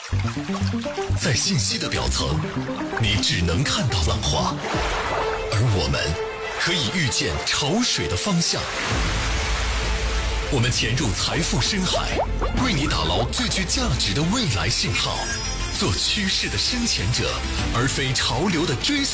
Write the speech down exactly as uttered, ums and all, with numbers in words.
在信息的表层，你只能看到浪花，而我们可以预见潮水的方向。我们潜入财富深海，为你打捞最具价值的未来信号，做趋势的深潜者，而非潮流的追随。